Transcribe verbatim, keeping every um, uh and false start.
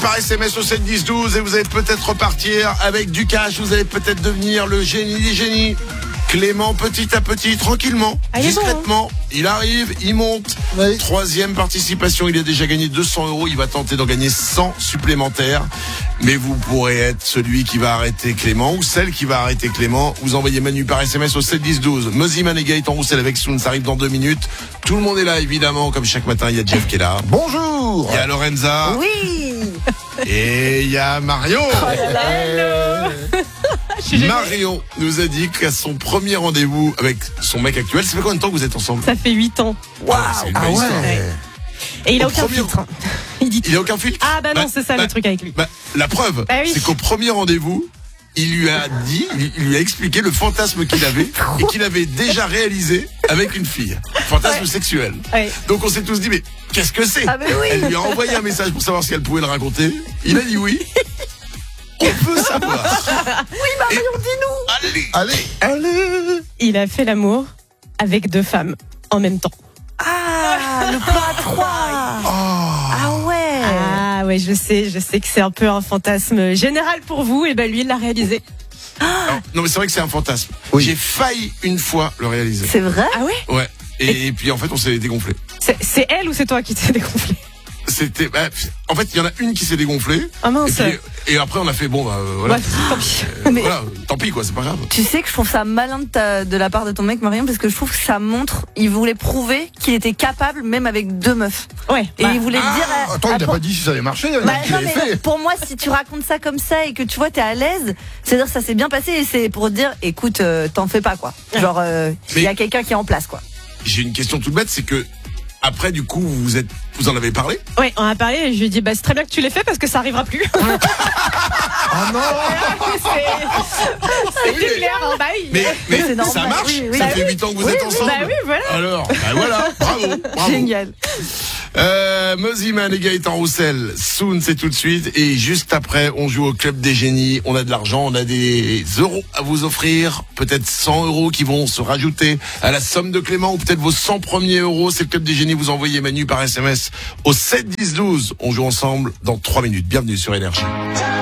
par S M S au sept dix douze et vous allez peut-être repartir avec du cash, vous allez peut-être devenir le génie des génies. Clément, petit à petit, tranquillement, Allez, discrètement, bon. il arrive, il monte. Oui. Troisième participation, il a déjà gagné deux cents euros, il va tenter d'en gagner cent supplémentaires. Mais vous pourrez être celui qui va arrêter Clément ou celle qui va arrêter Clément. Vous envoyez Manu par S M S au sept dix douze. Moziman et Gaëtan Roussel avec Soun, ça arrive dans deux minutes. Tout le monde est là, évidemment, comme chaque matin, il y a Jeff qui est là. Bonjour. Il y a Lorenza. Oui. Et il y a Marion. Hello. Marion nous a dit qu'à son premier rendez-vous avec son mec actuel, ça fait combien de temps que vous êtes ensemble? Ça fait huit ans. Waouh, c'est une belle Ah ouais. histoire. Et il a Au aucun premier- filtre. hein. Il dit Il a aucun filtre? Ah bah non, Bah, c'est ça bah, le truc avec lui. bah, la preuve, Bah oui. c'est qu'au premier rendez-vous, il lui a dit, il il lui a expliqué le fantasme qu'il avait et qu'il avait déjà réalisé avec une fille. Fantasme Ouais. sexuel. Ouais. Donc on s'est tous dit, mais qu'est-ce que c'est? Ah bah oui. Elle lui a envoyé un message pour savoir si elle pouvait le raconter. Il a dit oui. On peut savoir. Oui, Marion, dis-nous. Allez. Allez, allez. Il a fait l'amour avec deux femmes en même temps. Ah, le plan à trois. Ah ouais. Ah ouais, je sais, je sais que c'est un peu un fantasme général pour vous. Et ben lui, il l'a réalisé. Alors, non mais c'est vrai que c'est un fantasme. Oui. J'ai failli une fois le réaliser. C'est vrai? Ah ouais. Ouais. Et, et puis en fait on s'est dégonflé. C'est, c'est elle ou c'est toi qui t'es dégonflé? C'était, bah, en fait il y en a une qui s'est dégonflée. Ah mince. Et, puis, et après on a fait bon bah euh, voilà. Ouais, tant pis. Euh, Mais- voilà, tant pis quoi, c'est pas grave. Tu sais que je trouve ça malin de, ta- de la part de ton mec, Marion, parce que je trouve que ça montre, il voulait prouver qu'il était capable même avec deux meufs. Ouais. Et bah, il voulait Ah, dire. à- attends, à- il n'a pour- pas dit si ça allait marcher. Il a Bah, dit qu'il non, l'avait mais fait. pour moi, si tu racontes ça comme ça et que tu vois, t'es à l'aise, c'est-à-dire que ça s'est bien passé et c'est pour te dire, écoute, euh, t'en fais pas, quoi. Genre, euh, il Mais- y a quelqu'un qui est en place, quoi. J'ai une question toute bête, c'est que après du coup vous êtes, vous en avez parlé? ouais, on a parlé et je lui ai dit, bah c'est très bien que tu l'aies fait parce que ça arrivera plus. Ah non. c'est c'est clair, hein, bah oui. Mais, mais C'est normal, ça marche. oui, oui. Ça Bah fait oui. huit ans que vous Oui, êtes oui, ensemble. bah oui, voilà. Alors, bah voilà, bravo, bravo. Génial. Euh, Moziman et Gaëtan Roussel, Soun c'est tout de suite et juste après on joue au Club des Génies, on a de l'argent, on a des euros à vous offrir, peut-être cent euros qui vont se rajouter à la somme de Clément ou peut-être vos cent premiers euros, c'est le Club des Génies, vous envoyez Manu par S M S au sept dix douze, on joue ensemble dans trois minutes, bienvenue sur Énergie.